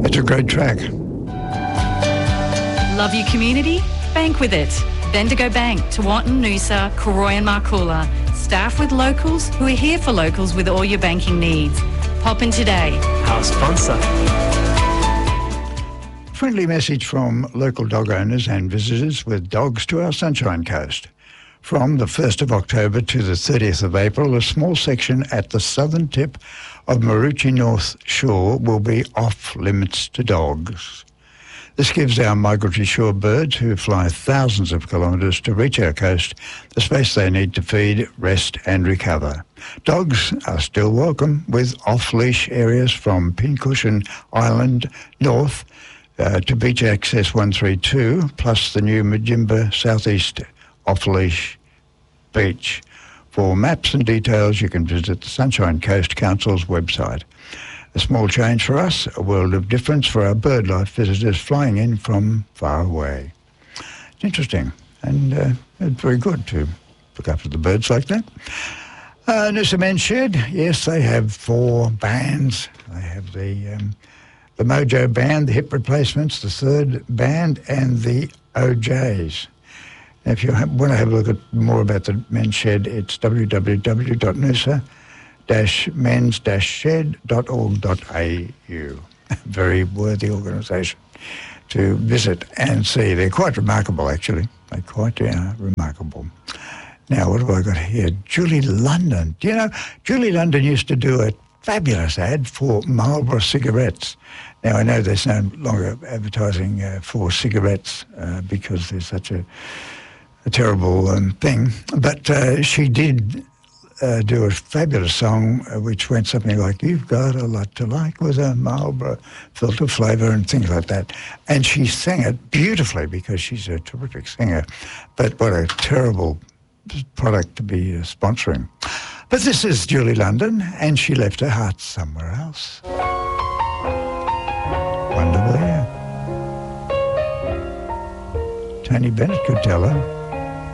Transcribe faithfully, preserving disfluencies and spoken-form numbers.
It's a great track. Love your community? Bank with it. Bendigo Bank, Tewantin, Noosa, Koroi and Marcoola. Staff with locals who are here for locals with all your banking needs. Pop in today. Our sponsor. Friendly message from local dog owners and visitors with dogs to our Sunshine Coast. From the first of October to the thirtieth of April, a small section at the southern tip of Maroochy North Shore will be off limits to dogs. This gives our migratory shore birds, who fly thousands of kilometres to reach our coast, the space they need to feed, rest and recover. Dogs are still welcome, with off-leash areas from Pincushion Island north uh, to Beach Access one three two, plus the new Majimba Southeast off-leash beach. For maps and details, you can visit the Sunshine Coast Council's website. A small change for us, a world of difference for our bird life visitors flying in from far away. It's interesting, and uh, it's very good to look after the birds like that. Uh, Noosa Men's Shed, yes, they have four bands. They have the um, the Mojo Band, the Hip Replacements, the Third Band, and the O Js. Now, if you ha- want to have a look at more about the Men's Shed, it's w w w dot noosa dash mens dash shed dot org dot a u. Very worthy organisation to visit and see. They're quite remarkable, actually. They're quite uh, remarkable. Now, what have I got here? Julie London. Do you know, Julie London used to do a fabulous ad for Marlboro cigarettes. Now, I know there's no longer advertising uh, for cigarettes uh, because there's such a, a terrible um, thing, but uh, she did Uh, do a fabulous song uh, which went something like, "You've got a lot to like with a Marlboro filter flavour," and things like that. And she sang it beautifully because she's a terrific singer. But what a terrible product to be uh, sponsoring. But this is Julie London, and she left her heart somewhere else. Wonder where. Tony Bennett could tell her.